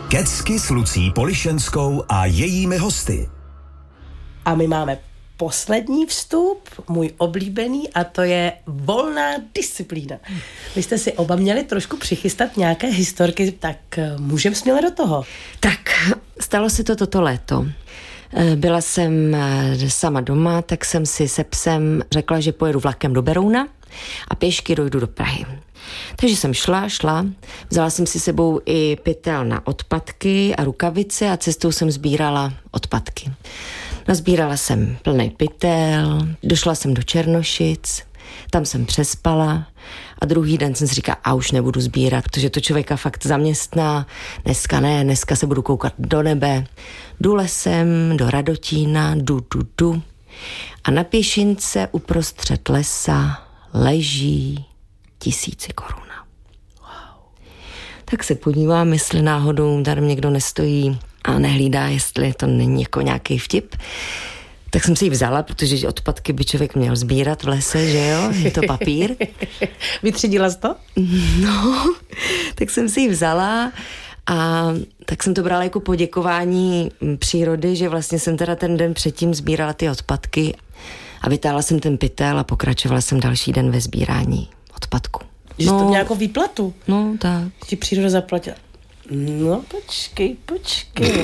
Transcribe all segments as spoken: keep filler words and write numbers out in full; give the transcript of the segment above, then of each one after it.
Kecky s Lucí Polišenskou a jejími hosty. A my máme poslední vstup, můj oblíbený, a to je volná disciplína. Vy jste si oba měli trošku přichystat nějaké historky, tak můžeme směle do toho. Tak, stalo se to toto léto. Byla jsem sama doma, tak jsem si se psem řekla, že pojedu vlakem do Berouna a pěšky dojdu do Prahy. Takže jsem šla, šla, vzala jsem si sebou i pytel na odpadky a rukavice a cestou jsem sbírala odpadky. Nazbírala jsem plný pytel, došla jsem do Černošic, tam jsem přespala a druhý den jsem si říkala, a už nebudu sbírat, protože to člověka fakt zaměstná, dneska ne, dneska se budu koukat do nebe. Jdu lesem do Radotína, jdu, jdu, jdu a na pěšince uprostřed lesa leží tisíci koruna. Wow. Tak se podívám, jestli náhodou tady někdo nestojí a nehlídá, jestli to není jako nějaký vtip. Tak jsem si ji vzala, protože odpadky by člověk měl sbírat v lese, že jo? Je to papír. Vytřídila jsi to? No, tak jsem si ji vzala a tak jsem to brala jako poděkování přírody, že vlastně jsem teda ten den předtím sbírala ty odpadky a vytáhla jsem ten pytel a pokračovala jsem další den ve sbírání odpadku. Že no, to nějakou výplatu? No, tak. Ti příroda zaplatila. No, počkej, počkej.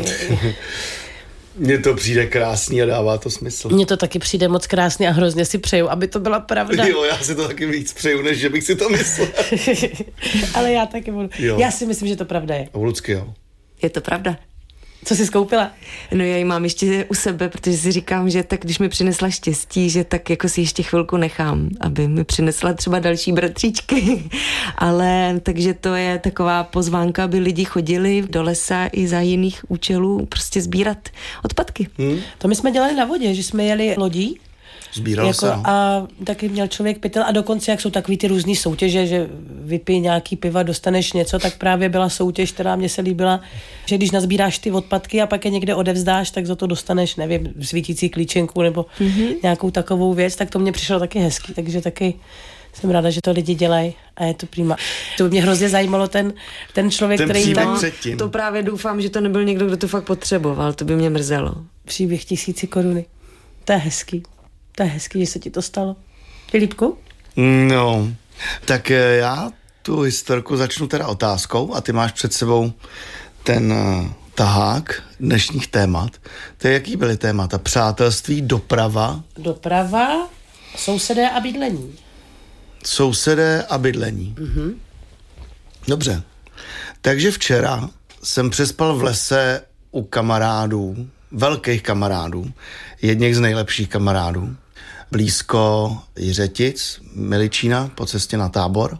Mně to přijde krásný a dává to smysl. Mně to taky přijde moc krásný a hrozně si přeju, aby to byla pravda. Jo, já si to taky víc přeju, než že bych si to myslel. Ale já taky budu. Jo. Já si myslím, že to pravda je. A u Lucky, jo. Je to pravda. Co jsi skoupila? No já ji mám ještě u sebe, protože si říkám, že tak když mi přinesla štěstí, že tak jako si ještě chvilku nechám, aby mi přinesla třeba další bratříčky. Ale takže to je taková pozvánka, aby lidi chodili do lesa i za jiných účelů prostě sbírat odpadky. Hmm. To my jsme dělali na vodě, že jsme jeli lodí. Sbíralo jako, se, no. A taky měl člověk pytel a dokonce, jak jsou takový ty různý soutěže, že vypij nějaký piva, dostaneš něco, tak právě byla soutěž, která mně se líbila, že když nazbíráš ty odpadky a pak je někde odevzdáš, tak za to dostaneš, nevím, svítící klíčenku nebo mm-hmm. nějakou takovou věc, tak to mě přišlo taky hezký, takže taky jsem ráda, že to lidi dělají a je to prima. To by mě hrozně zajímalo ten, ten člověk, ten který tam... předtím. To právě doufám, že to nebyl někdo, kdo to fakt potřeboval, to by mě mrzelo. Příběh tisíci koruny. To je hezký. To je hezký, že se ti to stalo. Filipku? No, tak já tu historku začnu teda otázkou a ty máš před sebou ten uh, tahák dnešních témat. To je, jaký byly témata? Přátelství, doprava? Doprava, sousedé a bydlení. Sousedé a bydlení. Mm-hmm. Dobře. Takže včera jsem přespal v lese u kamarádů, velkých kamarádů, jedněch z nejlepších kamarádů, blízko Jiřetic, Miličína, po cestě na Tábor.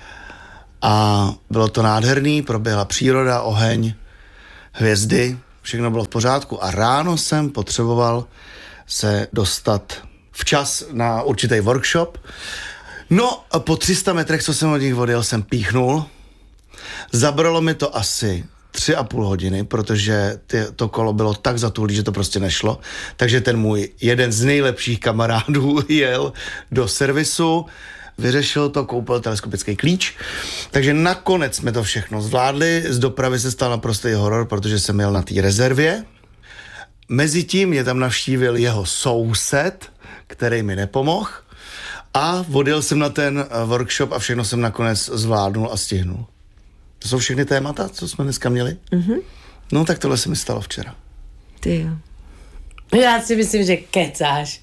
A bylo to nádherný, proběhla příroda, oheň, hvězdy, všechno bylo v pořádku a ráno jsem potřeboval se dostat včas na určitý workshop. No a po tři sta metrech, co jsem od nich odjel, jsem píchnul. Zabralo mi to asi tři a půl hodiny, protože ty, to kolo bylo tak zatulý, že to prostě nešlo. Takže ten můj jeden z nejlepších kamarádů jel do servisu, vyřešil to, koupil teleskopický klíč. Takže nakonec jsme to všechno zvládli. Z dopravy se stal naprostý horor, protože jsem jel na té rezervě. Mezitím mě tam navštívil jeho soused, který mi nepomohl. A odjel jsem na ten workshop a všechno jsem nakonec zvládnul a stihnul. To jsou všechny témata, co jsme dneska měli? Mm-hmm. No tak tohle se mi stalo včera. Ty jo. Já si myslím, že kecáš.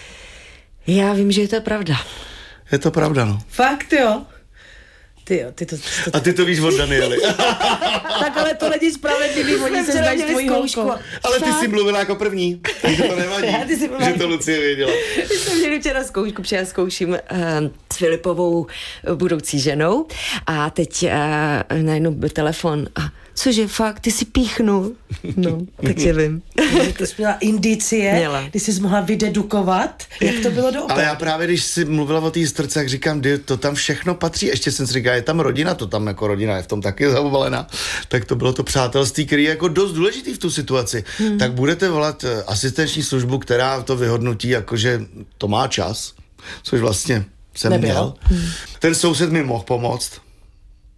Já vím, že je to pravda. Je to pravda, no. Fakt jo. Ty jo, ty to... to, to... A ty to víš od Daniely. Tak ale to není spravedlivý, oni se znají s tvojí holkou. Ale ty jsi mluvila jako první, takže to nevadí, že to Lucie věděla. My jsme měli včera zkoušku, protože já zkouším uh, s Filipovou budoucí ženou a teď uh, najednou byl telefon a cože fakt, ty si píchnul. No, takže vím. Ty jsi měla indicie, měla. Ty jsi mohla vydedukovat, jak to bylo doopravdy. Ale já právě, když jsi mluvila o té historce, jak říkám, to tam všechno patří, ještě jsem si říkal, je tam rodina, to tam jako rodina je v tom taky zaobalená, tak to bylo to přátelství, který je jako dost důležitý v tu situaci. Hmm. Tak budete volat asistenční službu, která to vyhodnotí, jakože to má čas, což vlastně jsem Nebylo. měl. Hmm. Ten soused mi mohl pomoct.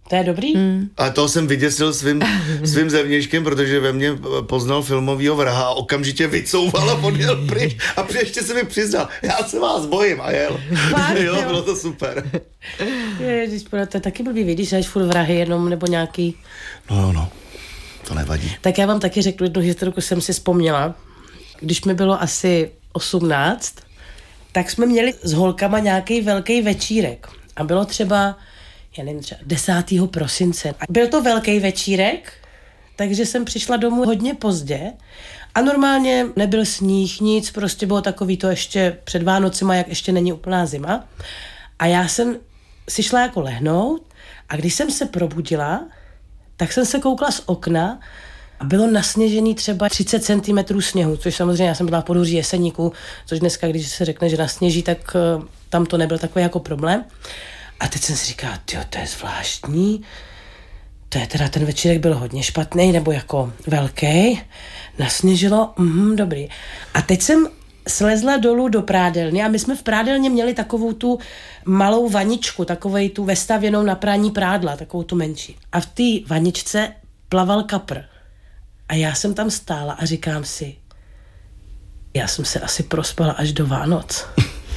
To je dobrý. Mm. A toho jsem vyděsil svým, svým zevnějškem, protože ve mně poznal filmovýho vraha a okamžitě vycouval a odjel pryč. A příště se mi přiznal, já se vás bojím a jel. Fakt, jo, jo, bylo to super. Ježiš, to je taky blbý, vidíš, že furt vrahy jenom nebo nějaký... No, no, no, to nevadí. Tak já vám taky řeknu jednu historiku, jsem si vzpomněla. Když mi bylo asi osmnáct, tak jsme měli s holkama nějaký velký večírek. A bylo třeba, já nevím, třeba desátého prosince. A byl to velký večírek, takže jsem přišla domů hodně pozdě a normálně nebyl sníh, nic, prostě bylo takový to ještě před Vánocima, jak ještě není úplná zima. A já jsem si šla jako lehnout a když jsem se probudila, tak jsem se koukla z okna a bylo nasněžený třeba třicet centimetrů sněhu, což samozřejmě já jsem byla v podhůří Jeseníku, což dneska, když se řekne, že nasněží, tak uh, tam to nebyl takový jako problém. A teď jsem si říkala, tyjo, to je zvláštní, to je teda, ten večírek byl hodně špatný, nebo jako velký, nasněžilo, mhm, dobrý. A teď jsem slezla dolů do prádelny a my jsme v prádelně měli takovou tu malou vaničku, takovej tu vestavěnou na prání prádla, takovou tu menší. A v té vaničce plaval kapr. A já jsem tam stála a říkám si, já jsem se asi prospala až do Vánoc.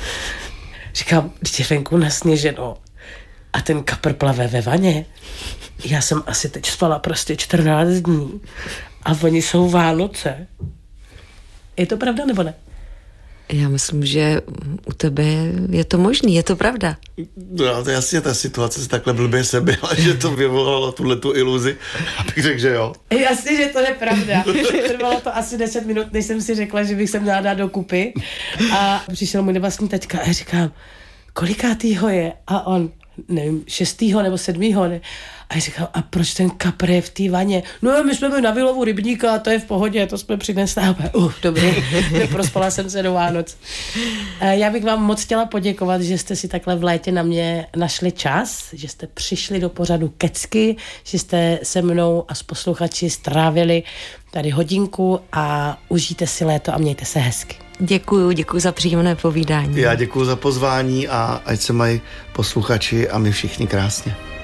Říkám, když je venku nasněženo a ten kapr plave ve vaně, já jsem asi teď spala prostě čtrnáct dní a oni jsou Vánoce. Je to pravda nebo ne? Já myslím, že u tebe je to možný, je to pravda. No, to jasně, ta situace se takhle blbě se byla, že to vyvolalo tuhletu iluzi. Abych řekl, že jo. Jasně, že to je pravda. Trvalo to asi deset minut, než jsem si řekla, že bych se měla dát do kupy. A přišel můj nevlastní teďka a já říkám, kolikátýho je? A on, nevím, šestýho nebo sedmýho, ne? A já říkám, a proč ten kapr je v té vaně? No, my jsme byli na výlovu rybníka a to je v pohodě, to jsme přinesli. Uf, dobrý, neprospala jsem se do Vánoc. Já bych vám moc chtěla poděkovat, že jste si takhle v létě na mě našli čas, že jste přišli do pořadu Kecky, že jste se mnou a s posluchači strávili tady hodinku a užijte si léto a mějte se hezky. Děkuju, děkuju za příjemné povídání. Já děkuju za pozvání a ať se mají posluchači a my všichni krásně.